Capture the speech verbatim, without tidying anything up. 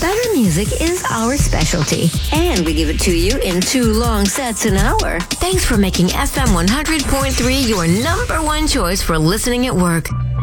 Better music is our specialty, and we give it to you in two long sets an hour. Thanks for making F M one hundred point three your number one choice for listening at work.